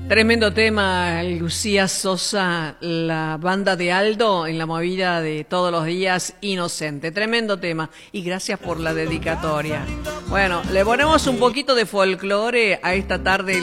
Tremendo tema, Lucía Sosa, la banda de Aldo en la movida de todos los días, Inocente. Tremendo tema y gracias por la dedicatoria. Bueno, le ponemos un poquito de folclore a esta tarde